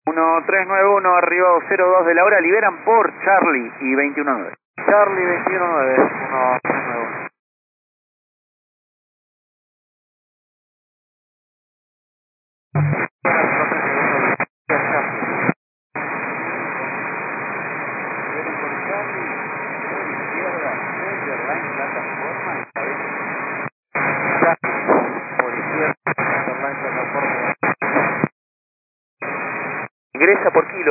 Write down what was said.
1391, arribado 02 de la hora, liberan por Charlie y 21.9. Charlie 21.9,